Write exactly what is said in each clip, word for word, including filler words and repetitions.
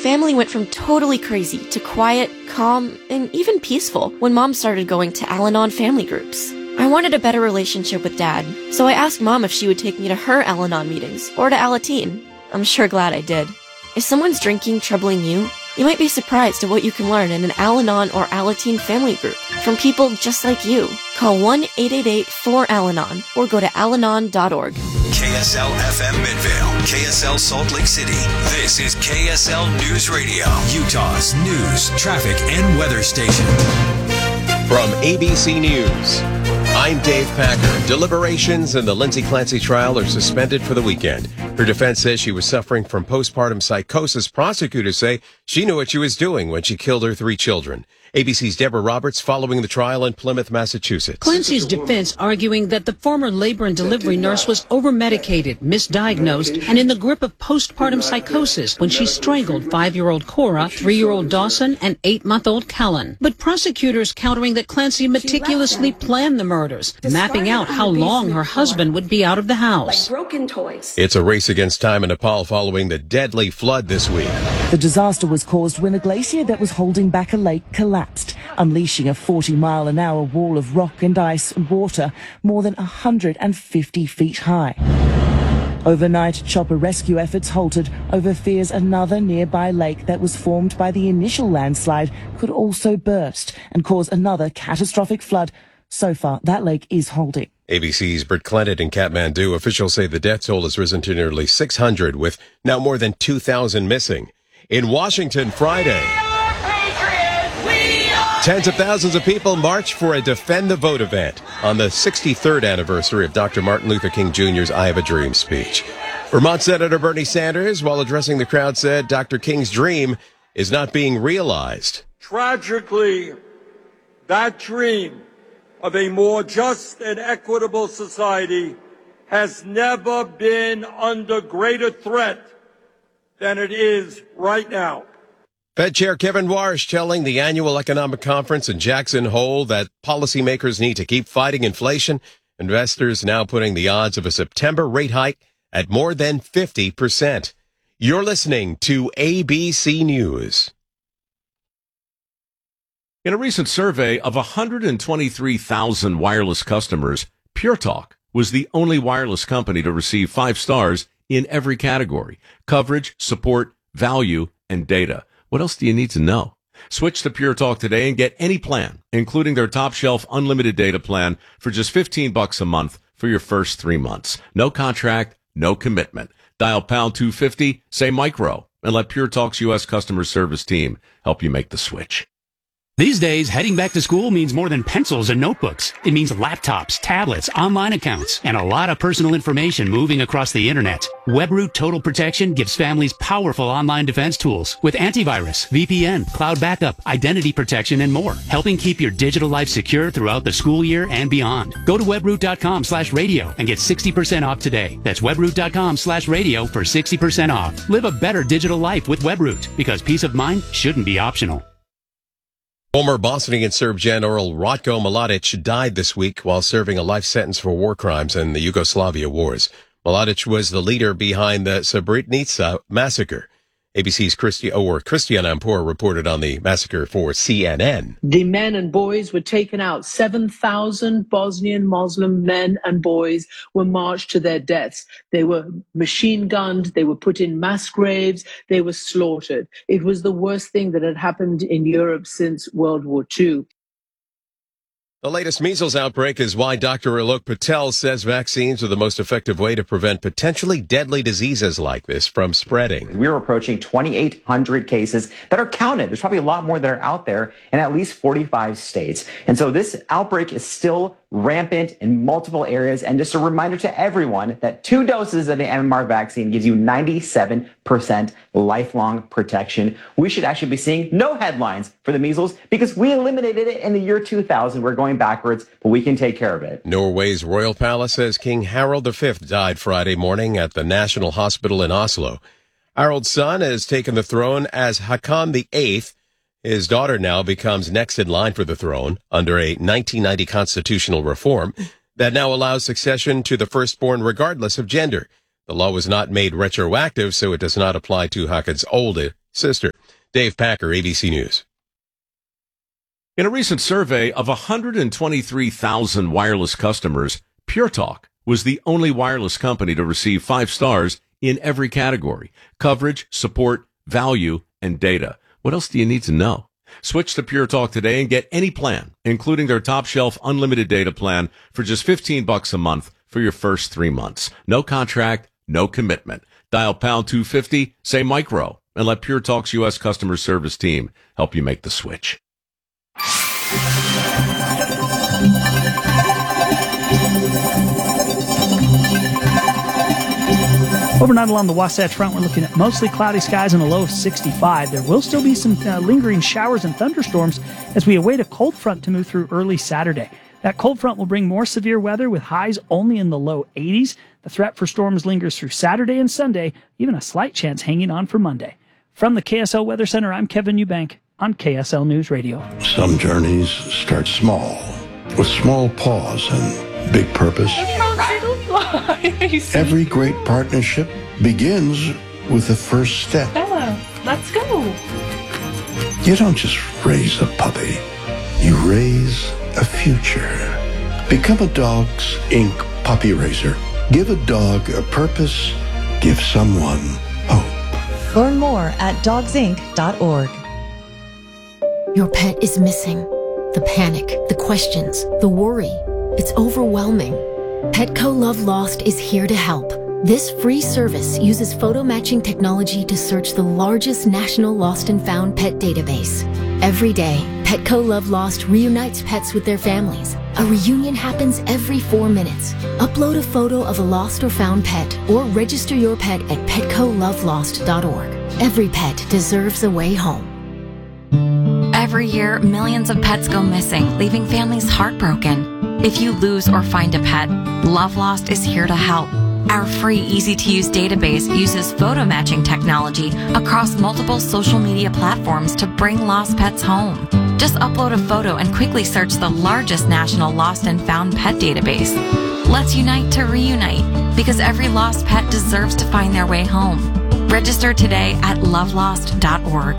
family went from totally crazy to quiet, calm, and even peaceful when Mom started going to Al-Anon family groups. I wanted a better relationship with Dad, so I asked Mom if she would take me to her Al-Anon meetings or to Alateen. I'm sure glad I did. If someone's drinking troubling you, you might be surprised at what you can learn in an Al-Anon or Alateen family group from people just like you. Call one eight eight eight four Al-Anon or go to al anon dot org. K S L F M Midvale, K S L Salt Lake City. This is K S L News Radio, Utah's news, traffic, and weather station. From A B C News, I'm Dave Packer. Deliberations in the Lindsay Clancy trial are suspended for the weekend. Her defense says she was suffering from postpartum psychosis. Prosecutors say she knew what she was doing when she killed her three children. A B C's Deborah Roberts following the trial in Plymouth, Massachusetts. Clancy's defense arguing that the former labor and delivery nurse was over-medicated, misdiagnosed, and in the grip of postpartum psychosis when she strangled five-year-old Cora, three-year-old Dawson, and eight-month-old Kellen. But prosecutors countering that Clancy meticulously planned the murders, mapping out how long her husband would be out of the house. Like broken toys. It's a race against time in Nepal following the deadly flood this week. The disaster was caused when a glacier that was holding back a lake collapsed, unleashing a forty mile an hour wall of rock and ice and water more than one hundred fifty feet high. Overnight, chopper rescue efforts halted over fears another nearby lake that was formed by the initial landslide could also burst and cause another catastrophic flood. So far, that lake is holding. A B C's Britt Clennet in Kathmandu. Officials say the death toll has risen to nearly six hundred, with now more than two thousand missing. In Washington, Friday, tens of thousands of people marched for a Defend the Vote event on the sixty-third anniversary of Doctor Martin Luther King Junior's I Have a Dream speech. Vermont Senator Bernie Sanders, while addressing the crowd, said Doctor King's dream is not being realized. Tragically, that dream of a more just and equitable society has never been under greater threat than it is right now. Fed Chair Kevin Warsh telling the annual economic conference in Jackson Hole that policymakers need to keep fighting inflation. Investors now putting the odds of a September rate hike at more than fifty percent. You're listening to A B C News. In a recent survey of one hundred twenty-three thousand wireless customers, Pure Talk was the only wireless company to receive five stars in every category: coverage, support, value, and data. What else do you need to know? Switch to Pure Talk today and get any plan, including their top shelf unlimited data plan, for just fifteen bucks a month for your first three months. No contract, no commitment. Dial pound two fifty, say micro, and let Pure Talk's U S customer service team help you make the switch. These days, heading back to school means more than pencils and notebooks. It means laptops, tablets, online accounts, and a lot of personal information moving across the internet. WebRoot Total Protection gives families powerful online defense tools with antivirus, V P N, cloud backup, identity protection, and more, helping keep your digital life secure throughout the school year and beyond. Go to webroot.com slash radio and get sixty percent off today. That's webroot.com slash radio for sixty percent off. Live a better digital life with WebRoot, because peace of mind shouldn't be optional. Former Bosnian Serb General Ratko Mladic died this week while serving a life sentence for war crimes in the Yugoslavia wars. Mladic was the leader behind the Srebrenica massacre. A B C's Christi- or Christian Ampur reported on the massacre for C N N. The men and boys were taken out. seven thousand Bosnian Muslim men and boys were marched to their deaths. They were machine gunned. They were put in mass graves. They were slaughtered. It was the worst thing that had happened in Europe since World War Two. The latest measles outbreak is why Doctor Alok Patel says vaccines are the most effective way to prevent potentially deadly diseases like this from spreading. We're approaching twenty-eight hundred cases that are counted. There's probably a lot more that are out there in at least forty-five states. And so this outbreak is still rampant in multiple areas. And just a reminder to everyone that two doses of the M M R vaccine gives you ninety-seven percent lifelong protection. We should actually be seeing no headlines for the measles because we eliminated it in the year two thousand. We're going backwards, but we can take care of it. Norway's royal palace says King Harald the Fifth died Friday morning at the National Hospital in Oslo. Harald's son has taken the throne as Haakon the Eighth. His daughter now becomes next in line for the throne under a nineteen ninety constitutional reform that now allows succession to the firstborn regardless of gender. The law was not made retroactive, so it does not apply to Haakon's older, sister. Dave Packer, A B C News. In a recent survey of one hundred twenty-three thousand wireless customers, Pure Talk was the only wireless company to receive five stars in every category: coverage, support, value, and data. What else do you need to know? Switch to Pure Talk today and get any plan, including their top shelf unlimited data plan for just fifteen bucks a month for your first three months. No contract, no commitment. Dial pound two fifty, say micro, and let Pure Talk's U S customer service team help you make the switch. Overnight along the Wasatch Front, we're looking at mostly cloudy skies and a low of sixty-five. There will still be some uh, lingering showers and thunderstorms as we await a cold front to move through early Saturday. That cold front will bring more severe weather with highs only in the low eighties. The threat for storms lingers through Saturday and Sunday, even a slight chance hanging on for Monday. From the K S L Weather Center, I'm Kevin Eubank on K S L News Radio. Some journeys start small, with small pause and big purpose. Every great partnership begins with the first step. Bella, let's go. You don't just raise a puppy, you raise a future. Become a Dogs Incorporated puppy raiser. Give a dog a purpose. Give someone hope. Learn more at dogs inc dot org. Your pet is missing. The panic, the questions, the worry. It's overwhelming. Petco Love Lost is here to help. This free service uses photo matching technology to search the largest national lost and found pet database. Every day, Petco Love Lost reunites pets with their families. A reunion happens every four minutes. Upload a photo of a lost or found pet or register your pet at petco love lost dot org. Every pet deserves a way home. Every year, millions of pets go missing, leaving families heartbroken. If you lose or find a pet, Love Lost is here to help. Our free, easy-to-use database uses photo matching technology across multiple social media platforms to bring lost pets home. Just upload a photo and quickly search the largest national lost and found pet database. Let's unite to reunite, because every lost pet deserves to find their way home. Register today at love lost dot org.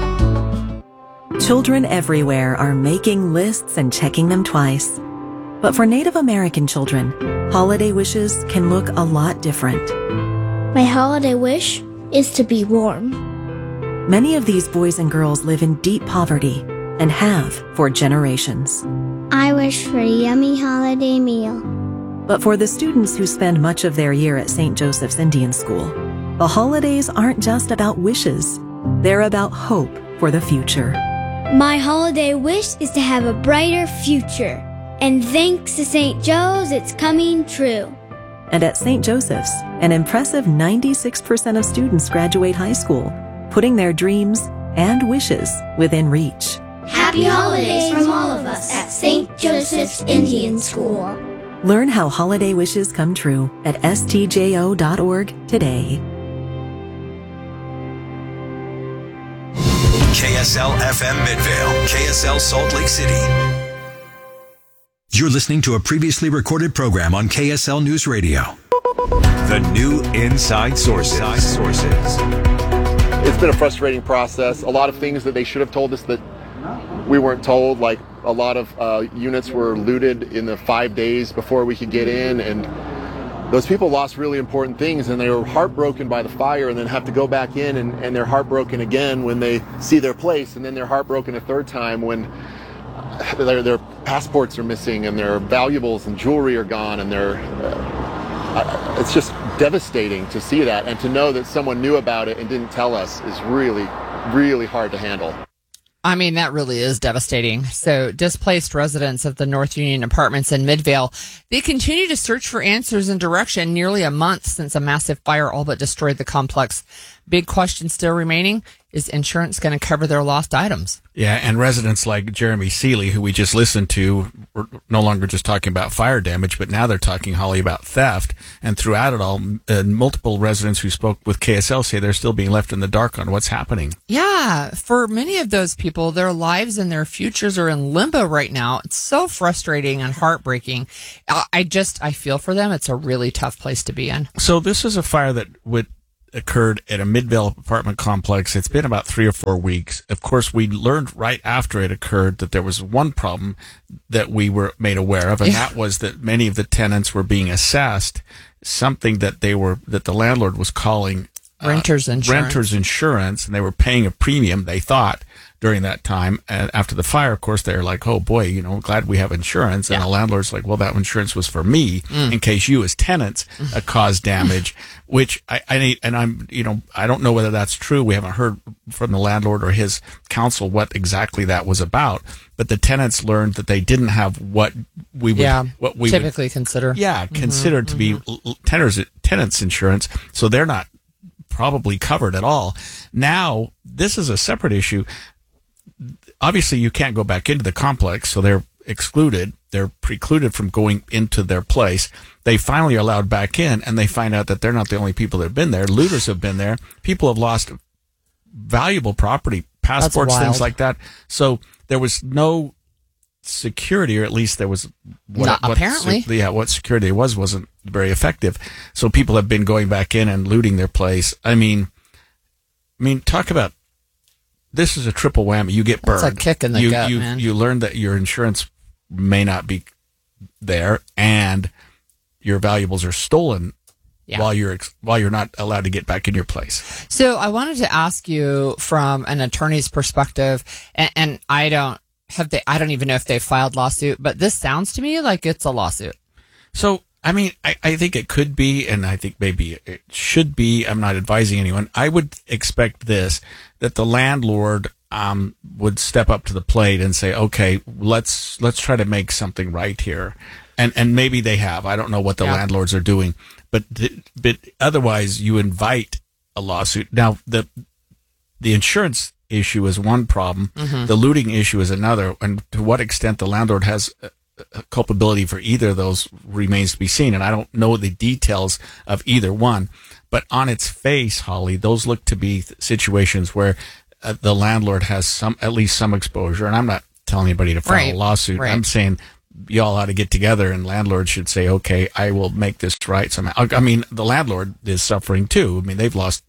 Children everywhere are making lists and checking them twice. But for Native American children, holiday wishes can look a lot different. My holiday wish is to be warm. Many of these boys and girls live in deep poverty and have for generations. I wish for a yummy holiday meal. But for the students who spend much of their year at Saint Joseph's Indian School, the holidays aren't just about wishes. They're about hope for the future. My holiday wish is to have a brighter future. And thanks to Saint Joe's, it's coming true. And at Saint Joseph's, an impressive ninety-six percent of students graduate high school, putting their dreams and wishes within reach. Happy holidays from all of us at Saint Joseph's Indian School. Learn how holiday wishes come true at S T J O dot org today. K S L F M Midvale, K S L Salt Lake City. You're listening to a previously recorded program on K S L News Radio. The new Inside Sources. Inside Sources. It's been a frustrating process. A lot of things that they should have told us that we weren't told, like a lot of uh, units were looted in the five days before we could get in, and those people lost really important things, and they were heartbroken by the fire and then have to go back in, and, and they're heartbroken again when they see their place, and then they're heartbroken a third time when Their, their passports are missing and their valuables and jewelry are gone, and they're, uh, it's just devastating to see that, and to know that someone knew about it and didn't tell us is really, really hard to handle. I mean, that really is devastating. So displaced residents of the North Union Apartments in Midvale, they continue to search for answers and direction nearly a month since a massive fire all but destroyed the complex. Big question still remaining. Is insurance going to cover their lost items? Yeah, and residents like Jeremy Seeley, who we just listened to, were no longer just talking about fire damage, but now they're talking, Holly, about theft. And throughout it all, uh, multiple residents who spoke with K S L say they're still being left in the dark on what's happening. Yeah, for many of those people, their lives and their futures are in limbo right now. It's so frustrating and heartbreaking. I just, I feel for them. It's a really tough place to be in. So this is a fire that would occurred at a Midvale apartment complex. It's been about three or four weeks. Of course, we learned right after it occurred that there was one problem that we were made aware of, and yeah. that was that many of the tenants were being assessed something that they were that the landlord was calling uh, renters insurance. Renters insurance, and they were paying a premium, they thought, during that time. And after the fire, of course, they're like, oh boy, you know, glad we have insurance. And yeah. the landlord's like, well, that insurance was for me mm. in case you as tenants uh, caused damage, which I, I need, and I'm, you know, I don't know whether that's true. We haven't heard from the landlord or his counsel what exactly that was about, but the tenants learned that they didn't have what we would, yeah, what we typically would, consider. Yeah. Mm-hmm, considered mm-hmm. to be tenants, tenants insurance. So they're not probably covered at all. Now, this is a separate issue. Obviously, you can't go back into the complex, so they're excluded. They're precluded from going into their place. They finally are allowed back in, and they find out that they're not the only people that have been there. Looters have been there. People have lost valuable property, passports, things like that. So there was no security, or at least there was what, not what apparently. Se- yeah, what security was wasn't very effective. So people have been going back in and looting their place. I mean, I mean, talk about. This is a triple whammy. You get burned. It's a kick in the you, gut, you, man. You learn that your insurance may not be there, and your valuables are stolen yeah. while you're while you're not allowed to get back in your place. So I wanted to ask you from an attorney's perspective, and, and I don't have they. I don't even know if they filed lawsuit, but this sounds to me like it's a lawsuit. So. I mean, I, I think it could be, and I think maybe it should be. I'm not advising anyone. I would expect this, that the landlord um, would step up to the plate and say, okay, let's let's try to make something right here. And and maybe they have. I don't know what the yeah. landlords are doing. But but otherwise, you invite a lawsuit. Now, the the insurance issue is one problem. Mm-hmm. The looting issue is another. And to what extent the landlord has culpability for either of those remains to be seen, and I don't know the details of either one. But on its face, Holly, those look to be situations where uh, the landlord has some, at least some exposure. And I'm not telling anybody to file right. a lawsuit. Right. I'm saying y'all ought to get together, and landlords should say, "Okay, I will make this right somehow." I mean, the landlord is suffering too. I mean, they've lost.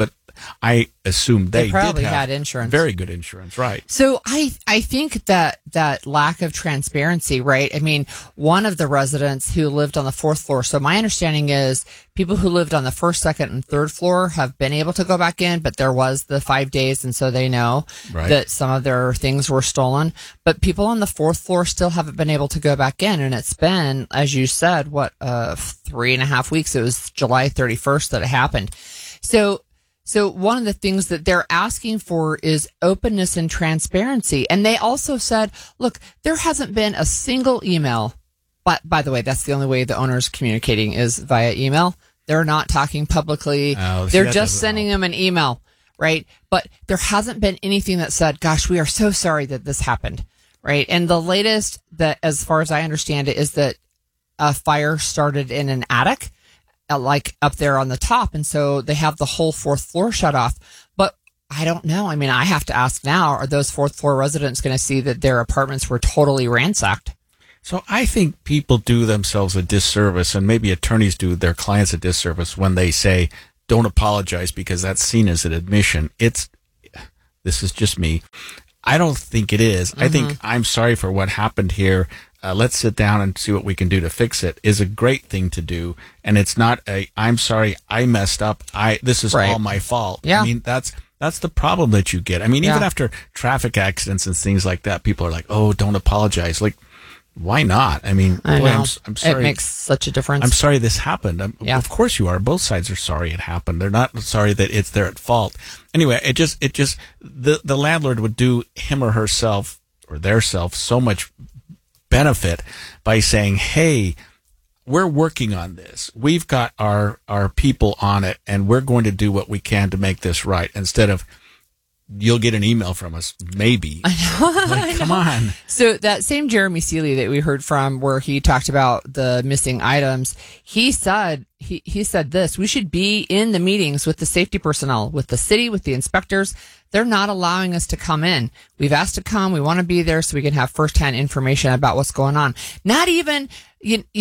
I assume they, they probably did have had insurance, very good insurance, right? So I I think that that lack of transparency, right? I mean, one of the residents who lived on the fourth floor. So my understanding is people who lived on the first, second, and third floor have been able to go back in, but there was the five days, and so they know right. that some of their things were stolen. But people on the fourth floor still haven't been able to go back in, and it's been, as you said, what uh, three and a half weeks. It was July thirty-first that it happened. So. So one of the things that they're asking for is openness and transparency. And they also said, look, there hasn't been a single email. But by the way, that's the only way the owner's communicating is via email. They're not talking publicly. Oh, they're just sending them an email, right? But there hasn't been anything that said, gosh, we are so sorry that this happened, right? And the latest that, as far as I understand it, is that a fire started in an attic. Like up there on the top. And so they have the whole fourth floor shut off. But I don't know. I mean, I have to ask now, are those fourth floor residents going to see that their apartments were totally ransacked? So I think people do themselves a disservice, and maybe attorneys do their clients a disservice when they say, don't apologize, because that's seen as an admission. It's, this is just me. I don't think it is. Mm-hmm. I think I'm sorry for what happened here. Uh, let's sit down and see what we can do to fix it is a great thing to do. And it's not a, I'm sorry, I messed up. I, this is right. all my fault. Yeah. I mean, that's, that's the problem that you get. I mean, even yeah. after traffic accidents and things like that, people are like, oh, don't apologize. Like, why not? I mean, I boy, know. I'm, I'm sorry. It makes such a difference. I'm sorry this happened. I'm, yeah. Of course you are. Both sides are sorry it happened. They're not sorry that it's they're at fault. Anyway, it just, it just, the, the landlord would do him or herself or their self so much benefit by saying, hey, we're working on this. We've got our, our people on it, and we're going to do what we can to make this right, instead of, you'll get an email from us, maybe. I know. Like, I know. come on. So that same Jeremy Seeley that we heard from, where he talked about the missing items, he said, he, he said this, we should be in the meetings with the safety personnel, with the city, with the inspectors. They're not allowing us to come in. We've asked to come. We want to be there so we can have firsthand information about what's going on. Not even, you, you,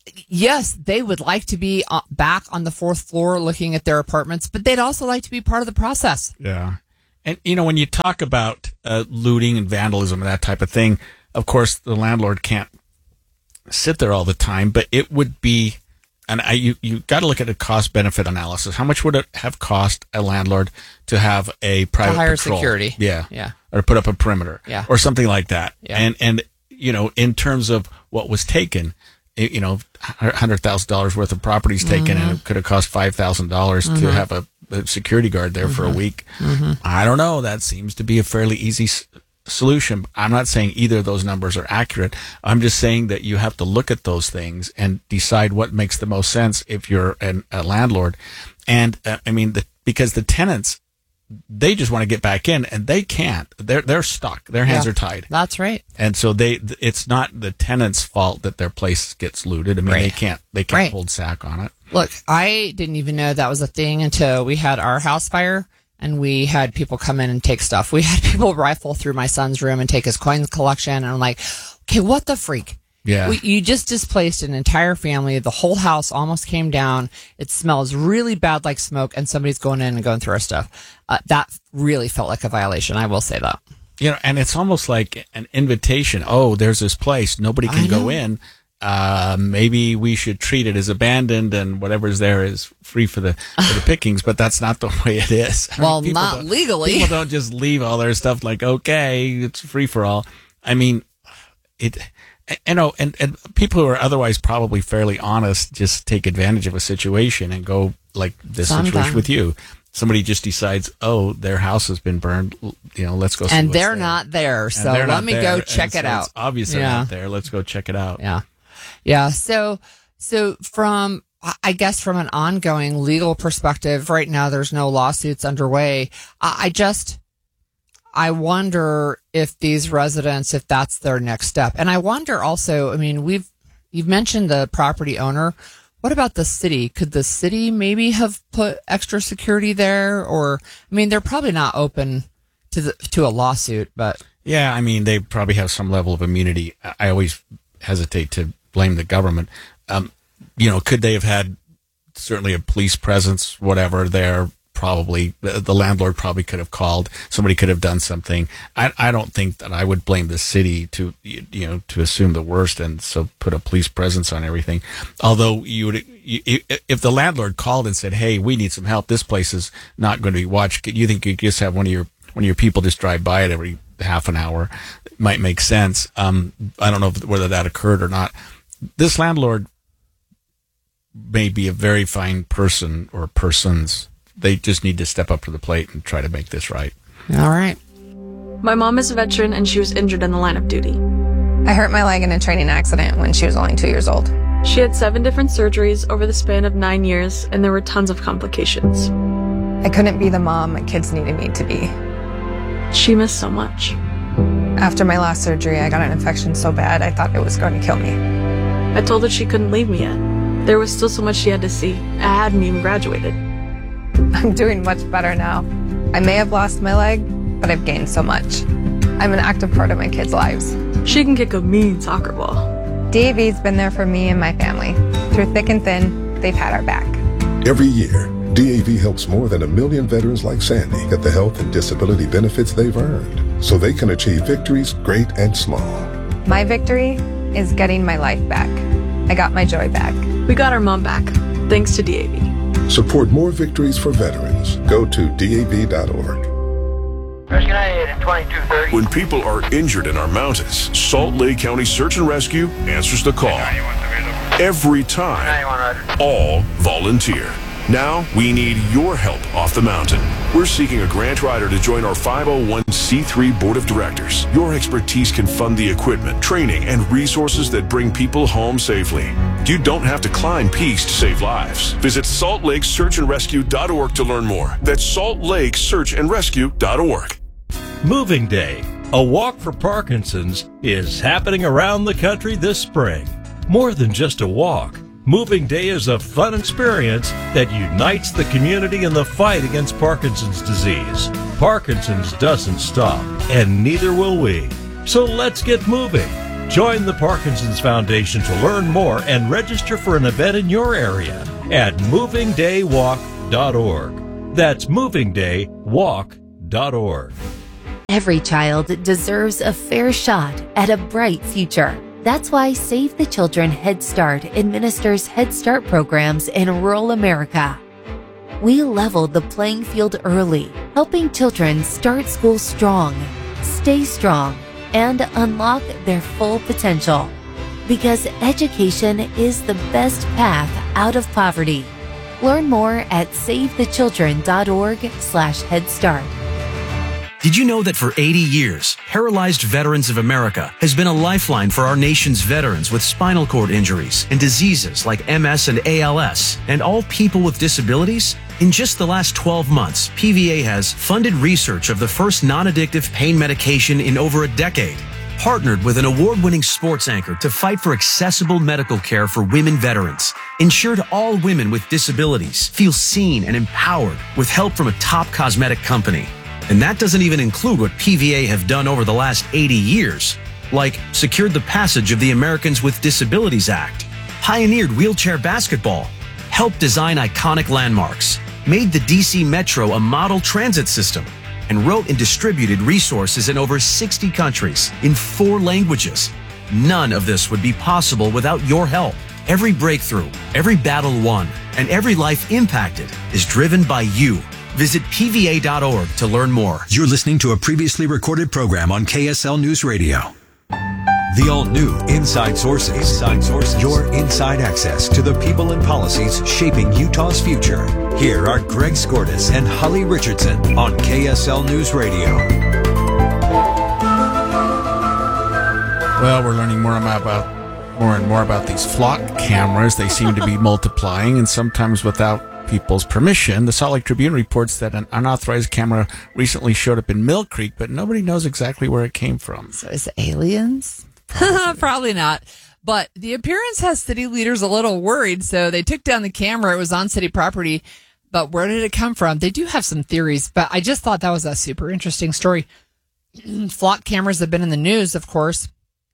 yes, they would like to be uh, back on the fourth floor looking at their apartments, but they'd also like to be part of the process. Yeah. And, you know, when you talk about uh, looting and vandalism and that type of thing, of course, the landlord can't sit there all the time, but it would be, and I, you, you got to look at a cost-benefit analysis. How much would it have cost a landlord to have a private to hire patrol? security. Yeah. Yeah. Or put up a perimeter. Yeah. Or something like that. Yeah. And, and, you know, in terms of what was taken, you know, one hundred thousand dollars worth of properties taken, Mm-hmm. and it could have cost five thousand dollars Mhm. to have a, a security guard there for a Mhm. week. Mhm. I don't know. That seems to be a fairly easy s- solution. I'm not saying either of those numbers are accurate. I'm just saying that you have to look at those things and decide what makes the most sense if you're an, a landlord. And, uh, I mean, the, because the tenants, they just want to get back in, and they can't. They're they're stuck. Their hands Yeah, are tied. That's right. And so they, it's not the tenant's fault that their place gets looted. I mean, Right. they can't they can't Right. hold sack on it. Look, I didn't even know that was a thing until we had our house fire and we had people come in and take stuff. We had people rifle through my son's room and take his coins collection. And I'm like, okay, what the freak? Yeah. We, you just displaced an entire family. The whole house almost came down. It smells really bad like smoke, and somebody's going in and going through our stuff. Uh, that really felt like a violation. I will say that. You know, and it's almost like an invitation. Oh, there's this place. Nobody can I go know. in. Uh, maybe we should treat it as abandoned, and whatever's there is free for the for the pickings. But that's not the way it is. I mean, Well, people not don't- legally. People don't just leave all their stuff like, okay, it's free for all. I mean, it. You know, and, and people who are otherwise probably fairly honest just take advantage of a situation and go like this Sometimes. situation with you. Somebody just decides, oh, their house has been burned. You know, let's go see And what's they're there. not there. And So they're let not me there, go and check so it out. It's obvious they're Yeah. not there. Let's go check it out. Yeah. Yeah. So, so from, I guess from an ongoing legal perspective, right now there's no lawsuits underway. I, I just, I wonder if these residents, if that's their next step. And I wonder also, I mean, we've, you've mentioned the property owner. What about the city? Could the city maybe have put extra security there? Or, I mean, they're probably not open to the, to a lawsuit, but. Yeah, I mean, they probably have some level of immunity. I I always hesitate to blame the government. Um, you know, could they have had certainly a police presence, whatever, there? Probably. The, the landlord probably could have called. Somebody could have done something. I, I don't think that I would blame the city to, you, you know, to assume the worst and so put a police presence on everything. Although you would, you, if the landlord called and said, hey, we need some help, this place is not going to be watched, you think you could just have one of your, one of your people just drive by it every half an hour? It might make sense. Um, I don't know if, whether that occurred or not. This landlord may be a very fine person or persons. They just need to step up to the plate and try to make this right. All right. My mom is a veteran and she was injured in the line of duty. I hurt my leg in a training accident when she was only two years old. She had seven different surgeries over the span of nine years, and there were tons of complications. I couldn't be the mom my kids needed me to be. She missed so much. After my last surgery, I got an infection so bad I thought it was going to kill me. I told her she couldn't leave me yet. There was still so much she had to see. I hadn't even graduated. I'm doing much better now. I may have lost my leg, but I've gained so much. I'm an active part of my kids' lives. She can kick a mean soccer ball. D A V's been there for me and my family. Through thick and thin, they've had our back. Every year, D A V helps more than a million veterans like Sandy get the health and disability benefits they've earned so they can achieve victories great and small. My victory is getting my life back. I got my joy back. We got our mom back, thanks to D A V. Support more victories for veterans. Go to D A V dot org. When people are injured in our mountains, Salt Lake County Search and Rescue answers the call. Every time. All volunteer. Now, we need your help off the mountain. We're seeking a grant writer to join our five oh one c three Board of Directors. Your expertise can fund the equipment, training, and resources that bring people home safely. You don't have to climb peaks to save lives. Visit salt lake search and rescue dot org to learn more. That's salt lake search and rescue dot org. Moving Day, a walk for Parkinson's, is happening around the country this spring. More than just a walk, Moving Day is a fun experience that unites the community in the fight against Parkinson's disease. Parkinson's doesn't stop, and neither will we. So let's get moving. Join the Parkinson's Foundation to learn more and register for an event in your area at moving day walk dot org. That's moving day walk dot org. Every child deserves a fair shot at a bright future. That's why Save the Children Head Start administers Head Start programs in rural America. We leveled the playing field early, helping children start school strong, stay strong, and unlock their full potential. Because education is the best path out of poverty. Learn more at save the children dot org slash Head Start. Did you know that for eighty years, Paralyzed Veterans of America has been a lifeline for our nation's veterans with spinal cord injuries and diseases like M S and A L S, and all people with disabilities? In just the last twelve months, P V A has funded research of the first non-addictive pain medication in over a decade, partnered with an award-winning sports anchor to fight for accessible medical care for women veterans, ensured all women with disabilities feel seen and empowered with help from a top cosmetic company. And that doesn't even include what P V A have done over the last eighty years, like secured the passage of the Americans with Disabilities Act, pioneered wheelchair basketball, helped design iconic landmarks, made the D C Metro a model transit system, and wrote and distributed resources in over sixty countries in four languages. None of this would be possible without your help. Every breakthrough, every battle won, and every life impacted is driven by you. Visit P V A dot org to learn more. You're listening to a previously recorded program on K S L News Radio. The all-new Inside Sources. Inside Sources. Your inside access to the people and policies shaping Utah's future. Here are Greg Skordas and Holly Richardson on K S L News Radio. Well, we're learning more about more and more about these flock cameras. They seem to be multiplying, and sometimes without people's permission. The Salt Lake Tribune reports that an unauthorized camera recently showed up in Mill Creek, but nobody knows exactly where it came from. So is it aliens? Probably. Probably not. But the appearance has city leaders a little worried, so they took down the camera. It was on city property, but where did it come from? They do have some theories, but I just thought that was a super interesting story. Flock cameras have been in the news, of course,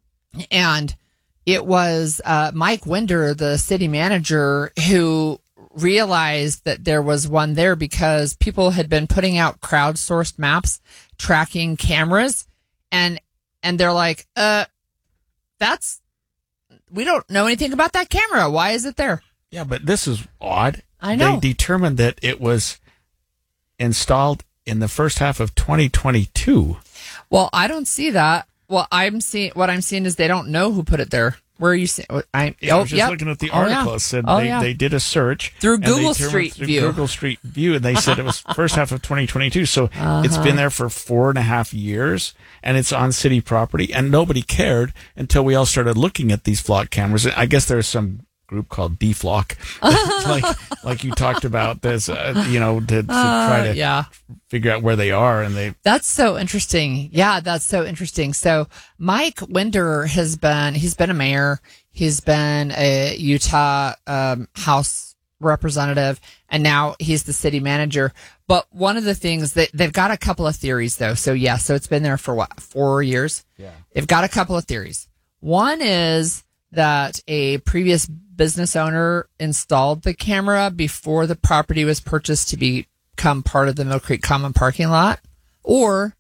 and it was uh, Mike Winder, the city manager, who realized that there was one there because people had been putting out crowdsourced maps tracking cameras, and and they're like, uh, that's, we don't know anything about that camera. Why is it there? Yeah, but this is odd. I know. They determined that it was installed in the first half of twenty twenty-two. Well, I don't see that. Well, I'm seeing, what I'm seeing is they don't know who put it there. Where are you seeing? I, yeah, oh, I was just yep. looking at the Oh, article. yeah. It said Oh, they, yeah. they did a search Through and Google they determined- Street through View. Google Street View, and they said it was first half of twenty twenty-two. So Uh-huh. it's been there for four and a half years, and it's on city property, and nobody cared until we all started looking at these flock cameras. I guess there's some group called D-Flock, like like you talked about. There's uh, you know to, to try to Uh, yeah. figure out where they are, and they That's so interesting. Yeah, that's so interesting. So Mike Winder has been, he's been a mayor. He's been a Utah um, House representative, and now he's the city manager. But one of the things that they've got a couple of theories, though. So yeah, so it's been there for what, four years? Yeah. They've got a couple of theories. One is that a previous business owner installed the camera before the property was purchased to become part of the Mill Creek Common parking lot, or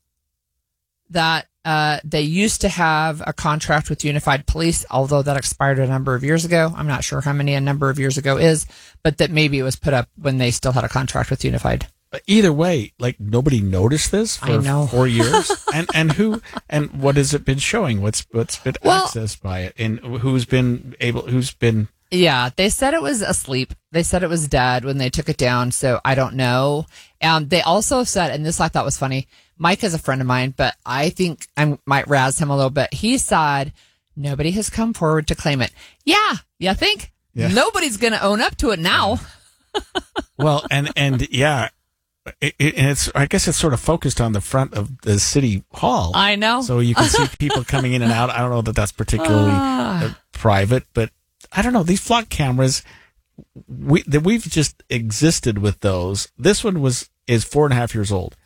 that uh, they used to have a contract with Unified Police, although that expired a number of years ago. I'm not sure how many a number of years ago is, but that maybe it was put up when they still had a contract with Unified. But either way, like nobody noticed this for I know. four years, and and who and what has it been showing? What's what's been Well- accessed by it, and who's been able? Who's been? Yeah, they said it was asleep. They said it was dead when they took it down, so I don't know. Um, they also said, and this I thought was funny, Mike is a friend of mine, but I think I might razz him a little bit. He said, nobody has come forward to claim it. Yeah, you think? Yeah. Nobody's going to own up to it now. Well, and and yeah, it, it, and it's I guess it's sort of focused on the front of the city hall. I know. So you can see people coming in and out. I don't know that that's particularly Ah. uh, private, but I don't know, these flock cameras. We that we've just existed with those. This one was is four and a half years old,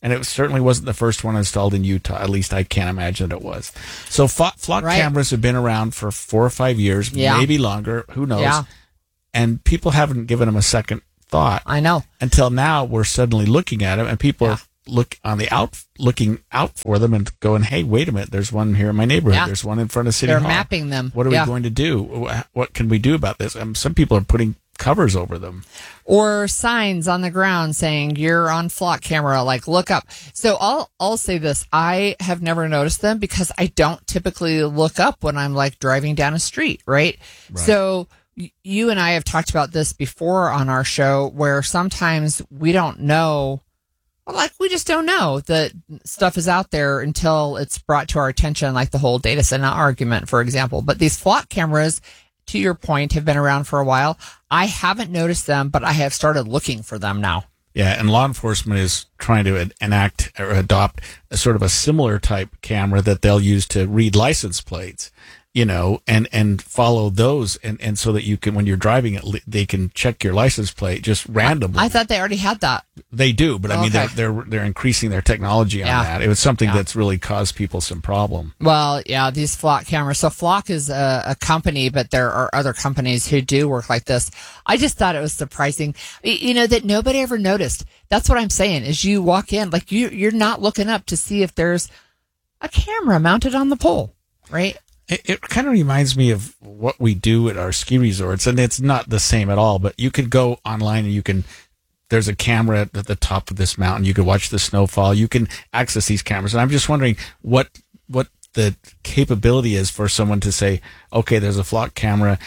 And it certainly wasn't the first one installed in Utah. At least I can't imagine it was. So fo- flock Right. cameras have been around for four or five years, Yeah. maybe longer. Who knows? Yeah. And people haven't given them a second thought. I know. Until now, we're suddenly looking at them, and people are look on the out, looking out for them and going, "Hey, wait a minute! There's one here in my neighborhood. Yeah. There's one in front of City They're Hall. mapping them. What are Yeah. we going to do? What can we do about this?" Um, some people are putting covers over them. Or signs on the ground saying you're on flock camera, like look up. So I'll I'll say this. I have never noticed them because I don't typically look up when I'm like driving down a street, right? Right. So y- you and I have talked about this before on our show where sometimes we don't know, well, like we just don't know that stuff is out there until it's brought to our attention, like the whole data center argument, for example. But these flock cameras, to your point, have been around for a while. I haven't noticed them, but I have started looking for them now. Yeah, and law enforcement is trying to en- enact or adopt a sort of a similar type camera that they'll use to read license plates, you know, and, and follow those, and, and so that you can, when you're driving it, li- they can check your license plate just randomly. I thought they already had that. They do, but I mean, Okay. they're, they're they're increasing their technology on Yeah. that. It was something Yeah. that's really caused people some problem. Well, yeah, these Flock cameras. So Flock is a, a company, but there are other companies who do work like this. I just thought it was surprising, y- you know, that nobody ever noticed. That's what I'm saying is you walk in, like you, you're not looking up to see if there's a camera mounted on the pole, right? It, it kind of reminds me of what we do at our ski resorts, and it's not the same at all, but you could go online and you can, there's a camera at the top of this mountain. You could watch the snowfall. You can access these cameras. And I'm just wondering what, what the capability is for someone to say, okay, there's a Flock camera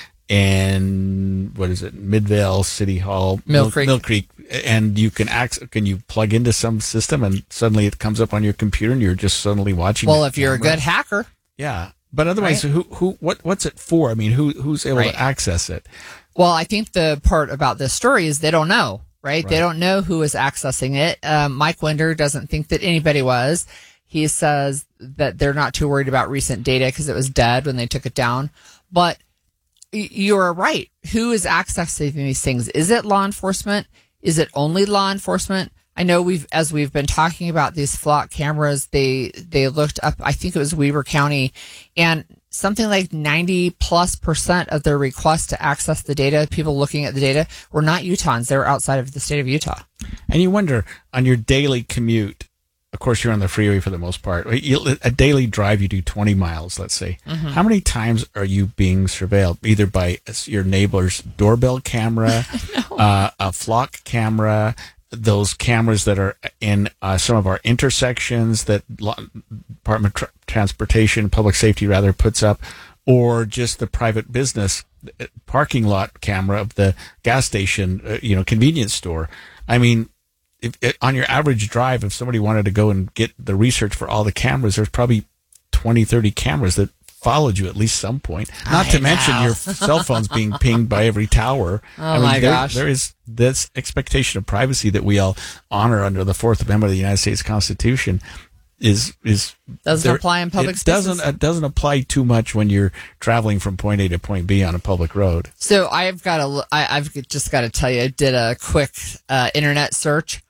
in, what is it, Midvale City Hall, Mill Mill, Creek. Mill Creek, and you can access, can you plug into some system and suddenly it comes up on your computer and you're just suddenly watching Well, the if you're a camera? good hacker. Yeah. But otherwise, Right. who, who, what, what's it for? I mean, who, who's able Right. to access it? Well, I think the part about this story is they don't know, right? They Right. don't know who is accessing it. Um, Mike Winder doesn't think that anybody was. He says that they're not too worried about recent data because it was dead when they took it down. But y- you're right. Who is accessing these things? Is it law enforcement? Is it only law enforcement? I know we've, as we've been talking about these Flock cameras, they, they looked up, I think it was Weber County, and something like ninety plus percent of their requests to access the data, people looking at the data, were not Utahns. They were outside of the state of Utah. And you wonder, on your daily commute, of course, you're on the freeway for the most part. You- A daily drive, you do twenty miles, let's say. Mhm. How many times are you being surveilled, either by your neighbor's doorbell camera, uh, a Flock camera, those cameras that are in uh, some of our intersections that lo- Department of Tra- Transportation, Public Safety rather, puts up, or just the private business uh, parking lot camera of the gas station, uh, you know, convenience store. I mean, if, if, on your average drive, if somebody wanted to go and get the research for all the cameras, there's probably twenty, thirty cameras that followed you at least some point. Not I to mention know. your cell phone's being pinged by every tower. Oh, I mean, my there, gosh. There is this expectation of privacy that we all honor under the Fourth Amendment of the United States Constitution. Is is Doesn't there- apply in public it doesn't spaces. it doesn't apply too much when you're traveling from point A to point B on a public road. So I've got a, I, I've just got to tell you, I did a quick uh, internet search.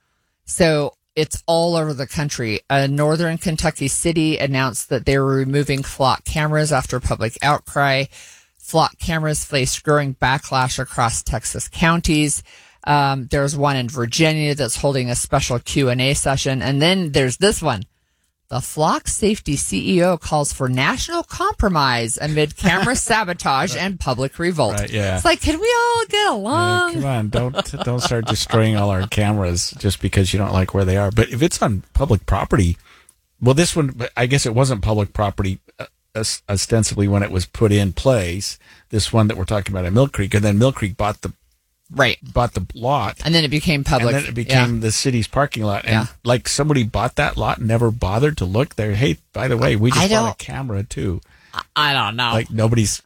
So it's all over the country. A northern Kentucky city announced that they were removing Flock cameras after public outcry. Flock cameras faced growing backlash across Texas counties. Um, there's one in Virginia that's holding a special Q and A session. And then there's this one. The Flock safety C E O calls for national compromise amid camera sabotage and public revolt. Right, yeah. It's like, can we all get along? Come on, don't don't start destroying all our cameras just because you don't like where they are. But if it's on public property, well, this one, I guess it wasn't public property uh, os- ostensibly when it was put in place. This one that we're talking about at Mill Creek, and then Mill Creek bought the right bought the lot, and then it became public. and then it became Yeah. the city's parking lot. And Yeah. like somebody bought that lot and never bothered to look there. Hey, by the way, we I just bought a don't- camera too. I don't know. Like nobody's.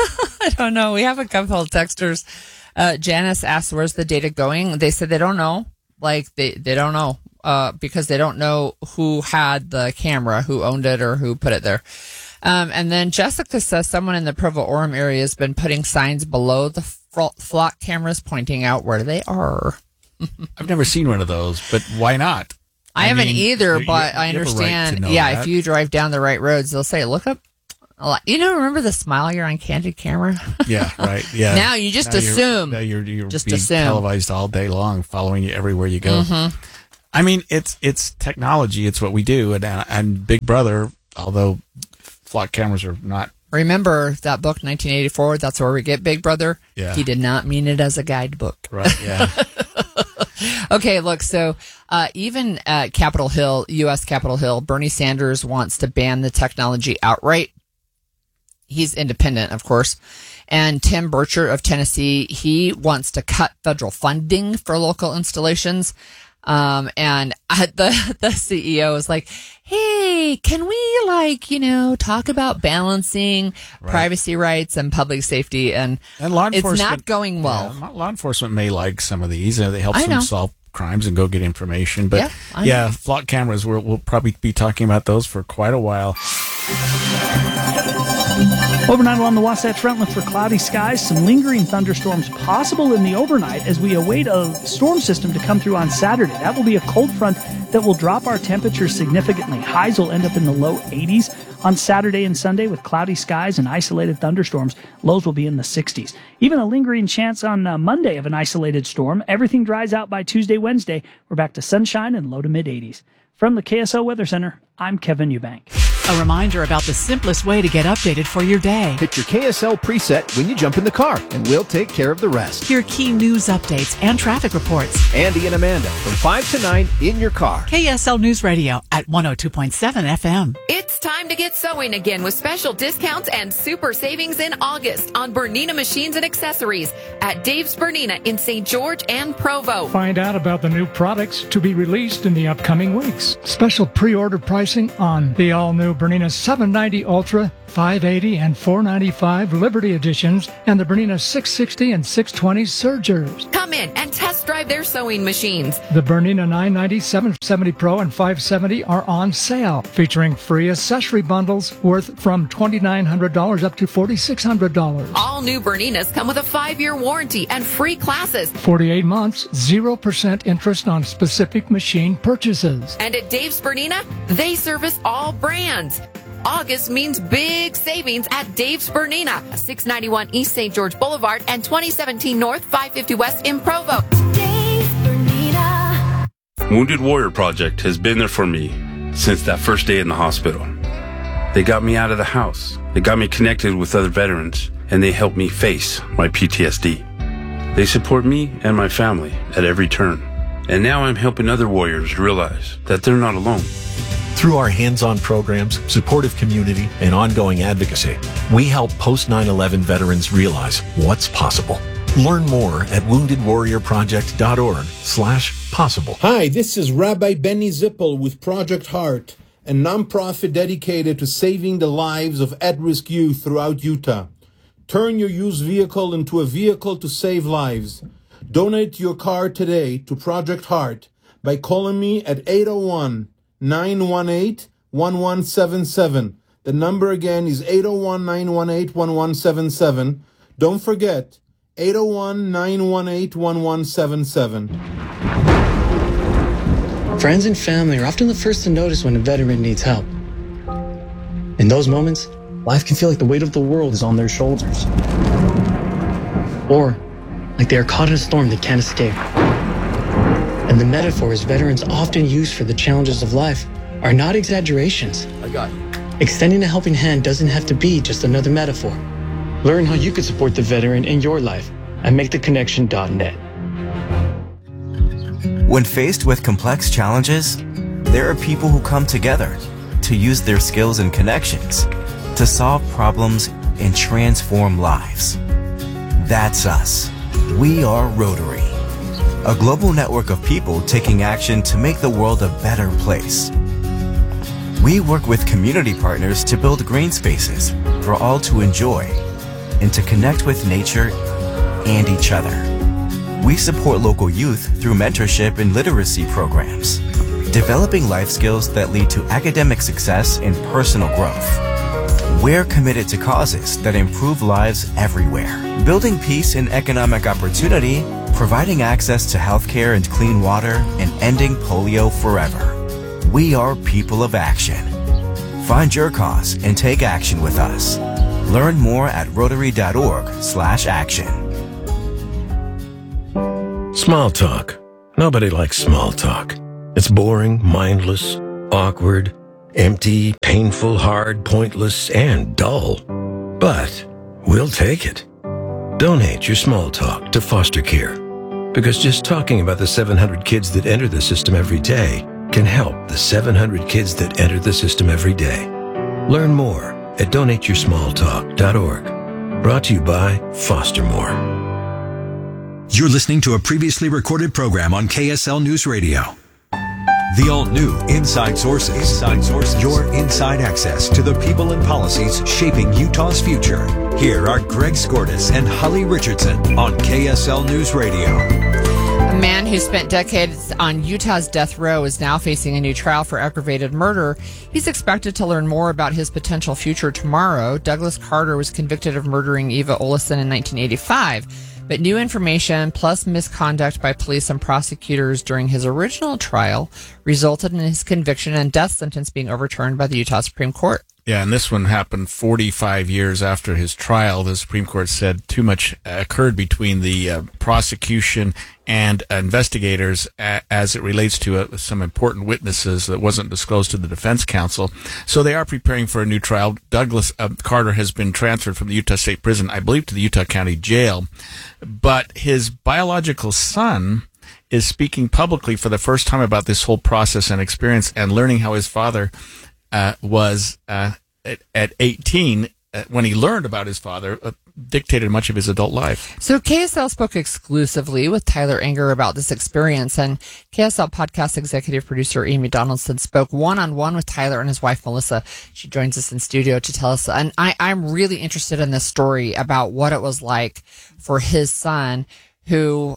I don't know. We have a couple of texters. Uh, Janice asked, where's the data going? They said they don't know. Like, they, they don't know uh, because they don't know who had the camera, who owned it, or who put it there. Um, and then Jessica says someone in the Provo-Orem area has been putting signs below the fl- Flock cameras pointing out where they are. I've never seen one of those, but why not? I, I haven't mean, either, you- but you I have a right understand. to know Yeah, that. if you drive down the right roads, they'll say, "Look up." You know, remember the smile you're on candid camera? Yeah, right. Yeah. Now you just Now you're- assume. Now you're, you're Just being assume. televised all day long, following you everywhere you go. Mhm. I mean, it's it's technology. It's what we do, and and Big Brother, although flock cameras are not. Remember that book, nineteen eighty-four? That's where we get Big Brother. Yeah. He did not mean it as a guidebook. Right. Yeah. Okay, look, so uh, even at Capitol Hill, U S Capitol Hill, Bernie Sanders wants to ban the technology outright. He's independent, of course. And Tim Burchett of Tennessee, he wants to cut federal funding for local installations. Um, and uh, the, the C E O is like, hey, can we, like, you know, talk about balancing Right. privacy rights and public safety? And, And law it's enforcement not going well. Yeah, law enforcement may like some of these. Uh, they help I know. them solve crimes and go get information. But Yeah, I yeah, know. flock cameras. We'll, we'll probably be talking about those for quite a while. Overnight along the Wasatch Front, look for cloudy skies, some lingering thunderstorms possible in the overnight as we await a storm system to come through on Saturday. That will be a cold front that will drop our temperatures significantly. Highs will end up in the low eighties on Saturday and Sunday with cloudy skies and isolated thunderstorms. Lows will be in the sixties. Even a lingering chance on uh, Monday of an isolated storm. Everything dries out by Tuesday, Wednesday. We're back to sunshine and low to mid eighties. From the K S L Weather Center, I'm Kevin Eubank. A reminder about the simplest way to get updated for your day. Hit your K S L preset when you jump in the car, and we'll take care of the rest. Hear key news updates and traffic reports. Andy and Amanda from five to nine in your car. K S L News Radio at one oh two point seven F M. It's time to get sewing again with special discounts and super savings in August on Bernina machines and accessories at Dave's Bernina in Saint George and Provo. Find out about the new products to be released in the upcoming weeks. Special pre-order pricing on the all-new Bernina seven ninety Ultra, five eighty, and four ninety-five Liberty editions, and the Bernina six sixty and six twenty Surgers. Come in and test drive their sewing machines. The Bernina nine ninety, seven seventy Pro, and five seventy are on sale, featuring free accessory bundles worth from twenty-nine hundred dollars up to forty-six hundred dollars. All new Berninas come with a five-year warranty and free classes. forty-eight months, zero percent interest on specific machine purchases. And at Dave's Bernina, they service all brands. August means big savings at Dave's Bernina, six ninety-one East Saint George Boulevard and twenty seventeen North, five fifty West in Provo. Dave's Bernina. Wounded Warrior Project has been there for me since that first day in the hospital. They got me out of the house. They got me connected with other veterans, and they helped me face my P T S D. They support me and my family at every turn. And now I'm helping other warriors realize that they're not alone. Through our hands-on programs, supportive community, and ongoing advocacy, we help post nine eleven veterans realize what's possible. Learn more at wounded warrior project dot org slash possible. Hi, this is Rabbi Benny Zippel with Project Heart, a nonprofit dedicated to saving the lives of at-risk youth throughout Utah. Turn your used vehicle into a vehicle to save lives. Donate your car today to Project Heart by calling me at eight oh one, nine one eight, one one seven seven. The number again is eight oh one, nine one eight, one one seven seven. Don't forget, eight oh one, nine one eight, one one seven seven. Friends and family are often the first to notice when a veteran needs help. In those moments, life can feel like the weight of the world is on their shoulders. Or like they are caught in a storm they can't escape. And the metaphors veterans often use for the challenges of life are not exaggerations. I got you. Extending a helping hand doesn't have to be just another metaphor. Learn how you can support the veteran in your life at make the connection dot net. When faced with complex challenges, there are people who come together to use their skills and connections to solve problems and transform lives. That's us. We are Rotary, a global network of people taking action to make the world a better place. We work with community partners to build green spaces for all to enjoy and to connect with nature and each other. We support local youth through mentorship and literacy programs, developing life skills that lead to academic success and personal growth. We're committed to causes that improve lives everywhere, building peace and economic opportunity, providing access to healthcare and clean water, and ending polio forever. We are people of action. Find your cause and take action with us. Learn more at rotary.org slash action. Small talk. Nobody likes small talk. It's boring, mindless, awkward, empty, painful, hard, pointless, and dull. But we'll take it. Donate your small talk to foster care. Because just talking about the seven hundred kids that enter the system every day can help the seven hundred kids that enter the system every day. Learn more at donate your small talk dot org. Brought to you by Fostermore. You're listening to a previously recorded program on K S L News Radio. The all-new Inside Sources. Inside Sources. Your inside access to the people and policies shaping Utah's future. Here are Greg Skordas and Holly Richardson on K S L News Radio. A man who spent decades on Utah's death row is now facing a new trial for aggravated murder. He's expected to learn more about his potential future tomorrow. Douglas Carter was convicted of murdering Eva Olesen in nineteen eighty-five. But new information plus misconduct by police and prosecutors during his original trial resulted in his conviction and death sentence being overturned by the Utah Supreme Court. Yeah, and this one happened forty-five years after his trial. The Supreme Court said too much occurred between the uh, prosecution and uh, investigators a- as it relates to uh, some important witnesses that wasn't disclosed to the defense counsel. So they are preparing for a new trial. Douglas uh, Carter has been transferred from the Utah State Prison, I believe, to the Utah County Jail. But his biological son is speaking publicly for the first time about this whole process and experience and learning how his father Uh, was uh, at, at eighteen, uh, when he learned about his father, uh, dictated much of his adult life. So K S L spoke exclusively with Tyler Enger about this experience, and K S L podcast executive producer Amy Donaldson spoke one-on-one with Tyler and his wife, Melissa. She joins us in studio to tell us, and I, I'm really interested in this story about what it was like for his son, who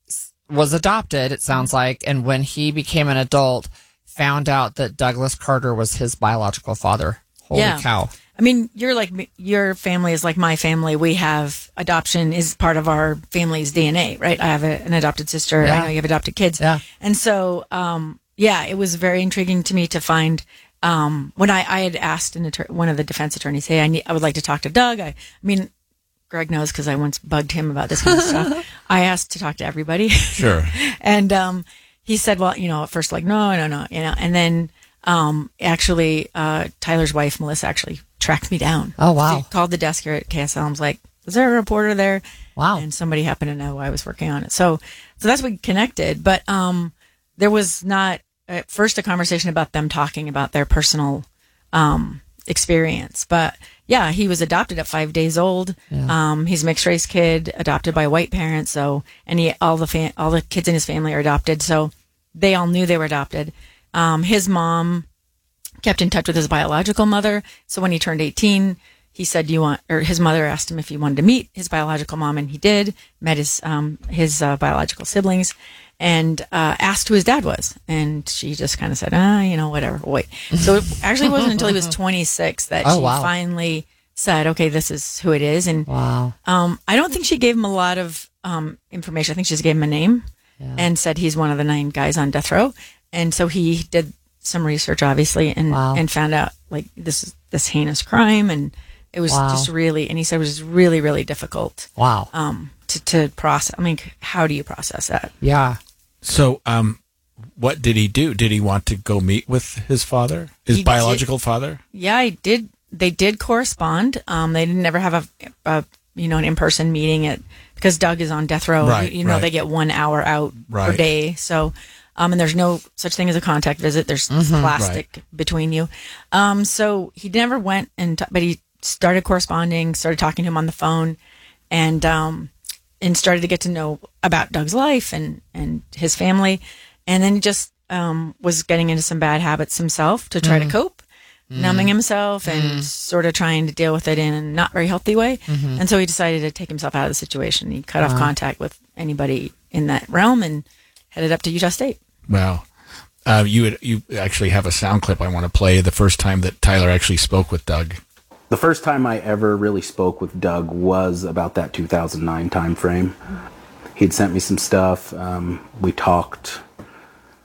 was adopted, it sounds like, and when he became an adult, found out that Douglas Carter was his biological father. Holy yeah. cow. I mean, you're like, me- your family is like my family. We have adoption is part of our family's D N A, right? I have a, an adopted sister. Yeah. I know you have adopted kids. Yeah. And so, um, yeah, it was very intriguing to me to find, um, when I, I had asked an attor- one of the defense attorneys, hey, I need, I would like to talk to Doug. I, I mean, Greg knows because I once bugged him about this kind of stuff. I asked to talk to everybody. Sure. and, um, he said, well, you know, at first, like, no, no, no, you know, and then, um, actually, uh, Tyler's wife, Melissa, actually tracked me down. Oh, wow. She called the desk here at K S L and was like, is there a reporter there? Wow. And somebody happened to know I was working on it. So, so that's what we connected. But, um, there was not at first a conversation about them talking about their personal, um, experience. But yeah, he was adopted at five days old. Yeah. Um, he's a mixed race kid, adopted by white parents. So, and he, all the fam- all the kids in his family are adopted. So they all knew they were adopted. Um, his mom kept in touch with his biological mother. So when he turned eighteen, he said, "You want?" Or his mother asked him if he wanted to meet his biological mom, and he did. Met his um, his uh, biological siblings, and uh, asked who his dad was, and she just kind of said, "Ah, you know, whatever, wait." So it actually wasn't until he was twenty-six that Oh, she wow. finally said, "Okay, this is who it is." And Wow. um, I don't think she gave him a lot of um, information. I think she just gave him a name Yeah. and said he's one of the nine guys on death row. And so he did some research, obviously, and Wow. and found out like this is this heinous crime, and it was Wow. just really, and he said it was really, really difficult. Wow. Um, to to process. I mean, how do you process that? Yeah. So, um, what did he do? Did he want to go meet with his father, his He biological did- father? Yeah, I did. They did correspond. Um, they didn't never have a, a you know an in person meeting at because Doug is on death row. Right, you, you know right. they get one hour out per Right. day. So, um, and there's no such thing as a contact visit. There's Mhm. plastic between you. Um, so he never went and t- but he started corresponding, started talking to him on the phone, and um, and started to get to know about Doug's life and and his family, and then just um was getting into some bad habits himself to try Mm. to cope. Numbing himself and Mm. sort of trying to deal with it in a not very healthy way. Mhm. And so he decided to take himself out of the situation. He cut off Wow. contact with anybody in that realm and headed up to Utah State. Wow. Uh, you would, you actually have a sound clip I want to play the first time that Tyler actually spoke with Doug. The first time I ever really spoke with Doug was about that two thousand nine time frame. He'd sent me some stuff. Um, we talked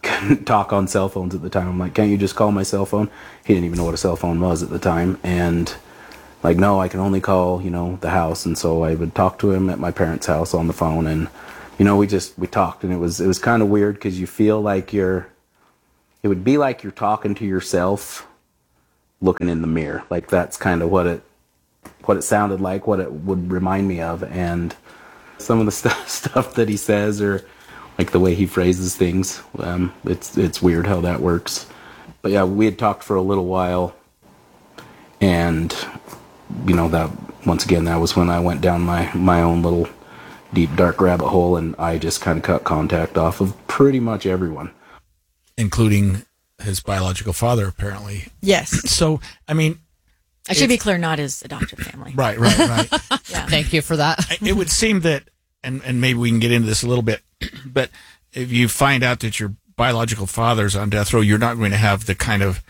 couldn't talk on cell phones at the time. I'm like, can't you just call my cell phone? He didn't even know what a cell phone was at the time. And like, no, I can only call, you know, the house. And so I would talk to him at my parents' house on the phone. And, you know, we just, we talked, and it was, it was kind of weird because you feel like you're, it would be like you're talking to yourself looking in the mirror. Like that's kind of what it, what it sounded like, what it would remind me of. And some of the st- stuff that he says, or like the way he phrases things, um, it's, it's weird how that works. But yeah, we had talked for a little while, and you know, that once again, that was when I went down my, my own little deep, dark rabbit hole, and I just kind of cut contact off of pretty much everyone. Including his biological father, apparently. Yes. So, I mean... I should be clear, not his adoptive family. Right, right, right. Yeah. Thank you for that. It would seem that, and, and maybe we can get into this a little bit, but if you find out that your biological father's on death row, you're not going to have the kind of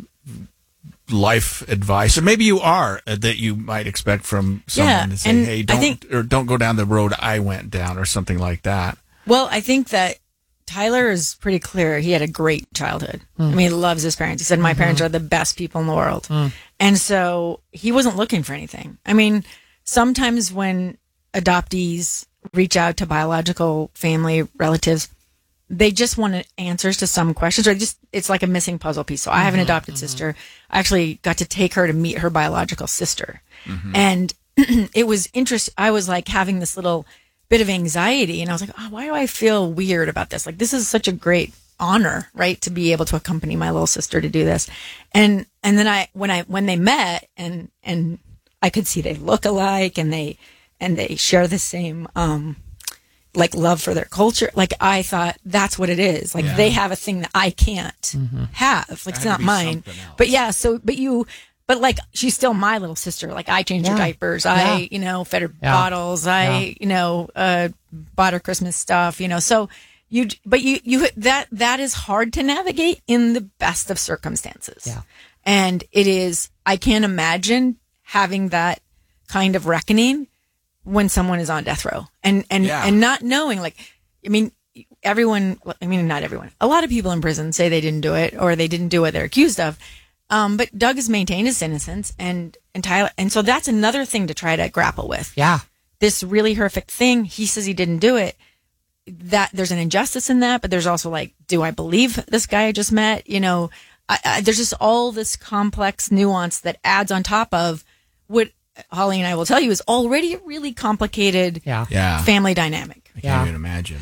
life advice, or maybe you are, uh, that you might expect from someone Yeah, to say, and hey, I don't, think- or don't go down the road I went down, or something like that. Well, I think that Tyler is pretty clear. He had a great childhood. Mm. I mean, he loves his parents. He said, my Mhm. parents are the best people in the world. Mm. And so he wasn't looking for anything. I mean, sometimes when adoptees reach out to biological family relatives, they just want answers to some questions, or just, it's like a missing puzzle piece. So I have an Mhm, adopted sister. I actually got to take her to meet her biological sister. Mhm. And it was interesting. I was like having this little bit of anxiety, and I was like, oh, why do I feel weird about this? Like, this is such a great honor, right? To be able to accompany my little sister to do this. And, and then I, when I, when they met, and, and I could see they look alike, and they, and they share the same, um, like love for their culture. Like, I thought that's what it is. Like, Yeah. they have a thing that I can't Mhm. have. Like, it's Had to not be mine. something else. But yeah, so, but you, but like, she's still my little sister. Like, I changed her Yeah. diapers. I, Yeah. you know, fed her Yeah. bottles. I, Yeah. you know, uh, bought her Christmas stuff, you know, so you, but you, you, that, that is hard to navigate in the best of circumstances. Yeah. And it is, I can't imagine having that kind of reckoning when someone is on death row, and, and, Yeah. and not knowing, like, I mean, everyone, I mean, not everyone, a lot of people in prison say they didn't do it, or they didn't do what they're accused of. Um, but Doug has maintained his innocence, and, and Tyler, and so that's another thing to try to grapple with. Yeah. This really horrific thing. He says he didn't do it. That there's an injustice in that, but there's also like, do I believe this guy I just met? You know, I, I, there's just all this complex nuance that adds on top of what Holly and I will tell you is already a really complicated Yeah. Yeah. family dynamic. I can't Yeah. even imagine.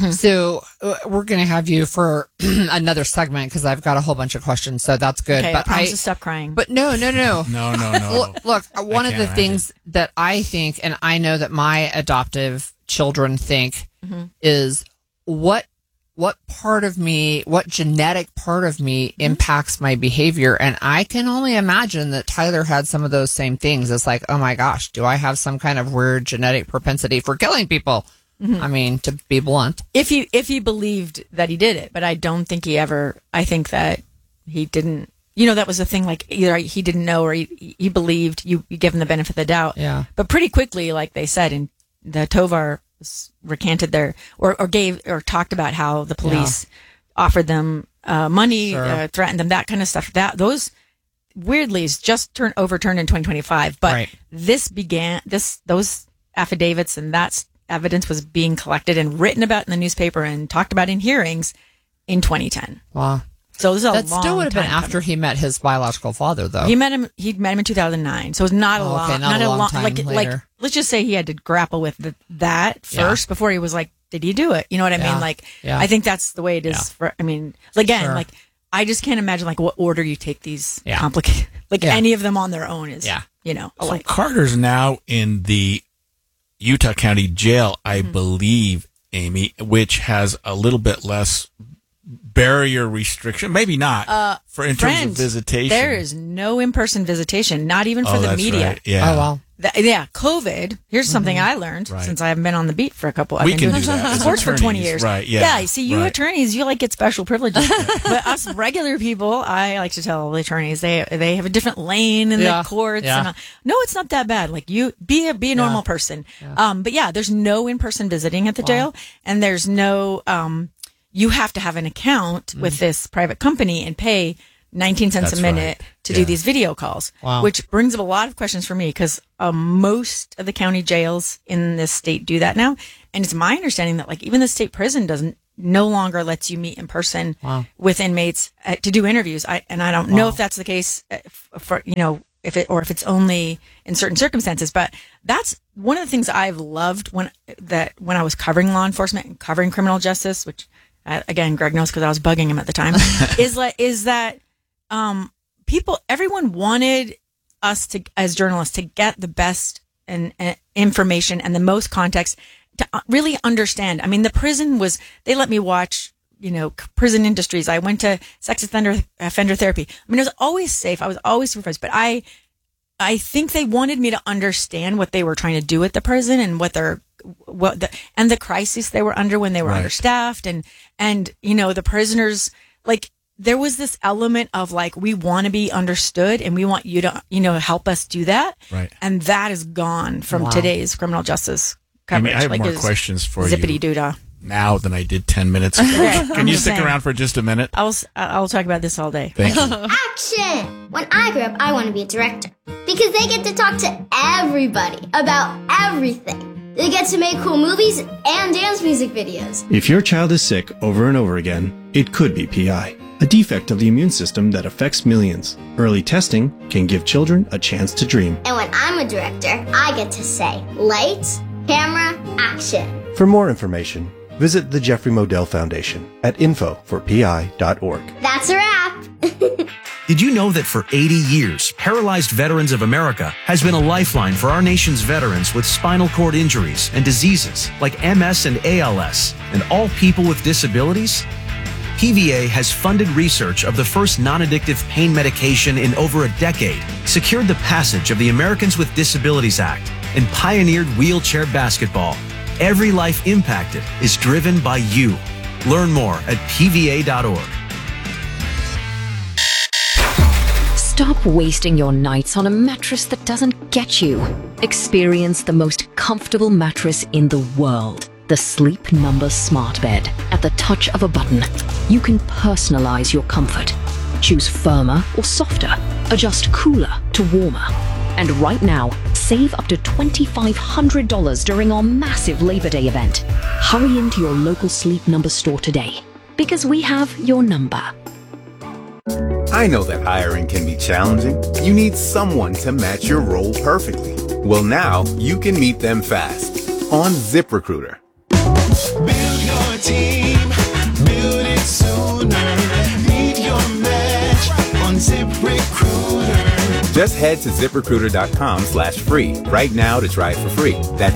So uh, we're going to have you for another segment, because I've got a whole bunch of questions. So that's good. Okay, I but promise to stop crying. But no, no, no. No, no, no. Look, look, one of can't the imagine. things that I think, and I know that my adoptive children think, Mhm. is what what part of me, what genetic part of me impacts my behavior. And I can only imagine that Tyler had some of those same things. It's like, oh my gosh, do I have some kind of weird genetic propensity for killing people? Mhm. I mean, to be blunt. If he if he believed that he did it, but I don't think he ever. I think that he didn't. You know, that was the thing. Like, either he didn't know, or he, he believed. You, you give him the benefit of the doubt. Yeah. But pretty quickly, like they said, and the Tovar recanted their or, or gave or talked about how the police offered them uh, money, Sure. uh, threatened them, that kind of stuff. That those weirdly is just turned overturned in twenty twenty-five. But Right. this began this those affidavits and that evidence was being collected and written about in the newspaper and talked about in hearings in twenty ten. Wow. So this is a That long still would have been time after he met his biological father, though. He met him. He met him in two thousand nine. So it's not a Oh, long, okay, not a long time like later. like. Let's just say he had to grapple with the, that Yeah. first before he was like, "Did you do it?" You know what I Yeah. mean? Like, Yeah. I think that's the way it is. Yeah. For I mean, again, Sure. like I just can't imagine like what order you take these Yeah. complicated. Like Yeah. any of them on their own is, Yeah. you know, So alike. Carter's now in the Utah County Jail, I Mm-hmm. believe, Amy, which has a little bit less barrier restriction. Maybe not Uh, for in friend, terms of visitation. There is no in-person visitation, not even for Oh, the that's media. right. Yeah. Oh, wow. Th- yeah, COVID. Here's something I learned Right. since I haven't been on the beat for a couple. I've We been can doing do that as sports for twenty attorneys, years. right, yeah, you see, you right. attorneys, you like get special privileges, but us regular people, I like to tell the attorneys they they have a different lane in Yeah, the courts. yeah. And, uh, no, it's not that bad. Like you be a be a normal person. Um, but yeah, there's no in person visiting at the jail, and there's no um. you have to have an account mm. with this private company and pay nineteen cents That's a minute right. to yeah. do these video calls, wow. which brings up a lot of questions for me because um, most of the county jails in this state do that now. And it's my understanding that like even the state prison doesn't no longer lets you meet in person wow. with inmates uh, to do interviews. I, and I don't wow. know if that's the case for, you know, if it, or if it's only in certain circumstances, but that's one of the things I've loved when that when I was covering law enforcement and covering criminal justice, which uh, again, Greg knows because I was bugging him at the time, is like, is that, um, people, everyone wanted us to, as journalists, to get the best and, and information and the most context to really understand. I mean, the prison was, they let me watch, you know, prison industries. I went to sex offender, offender therapy. I mean, it was always safe. I was always supervised, but I, I think they wanted me to understand what they were trying to do at the prison and what their, what the, and the crisis they were under when they were Right. understaffed and, and, you know, the prisoners, like, there was this element of like, we want to be understood and we want you to, you know, help us do that. Right. And that is gone from Wow. today's criminal justice I coverage. mean, I have like more it's questions for zippity you doodah. now than I did ten minutes ago. Okay, Can I'm you just stick saying. around for just a minute? I'll, I'll talk about this all day. Thank you. Action! When I grow up, I want to be a director. Because they get to talk to everybody about everything. They get to make cool movies and dance music videos. If your child is sick over and over again, it could be P I, a defect of the immune system that affects millions. Early testing can give children a chance to dream. And when I'm a director, I get to say, lights, camera, action. For more information, visit the Jeffrey Modell Foundation at info for p i dot org. That's a wrap. Did you know that for eighty years, Paralyzed Veterans of America has been a lifeline for our nation's veterans with spinal cord injuries and diseases like M S and A L S, and all people with disabilities? P V A has funded research of the first non-addictive pain medication in over a decade, secured the passage of the Americans with Disabilities Act, and pioneered wheelchair basketball. Every life impacted is driven by you. Learn more at p v a dot org. Stop wasting your nights on a mattress that doesn't get you. Experience the most comfortable mattress in the world. The Sleep Number Smart Bed. At the touch of a button, you can personalize your comfort. Choose firmer or softer. Adjust cooler to warmer. And right now, save up to two thousand five hundred dollars during our massive Labor Day event. Hurry into your local Sleep Number store today, because we have your number. I know that hiring can be challenging. You need someone to match your role perfectly. Well, now you can meet them fast on ZipRecruiter. Build your team, build it sooner. Meet your match on ZipRecruiter. Just head to ZipRecruiter dot com slash free right now to try it for free. That's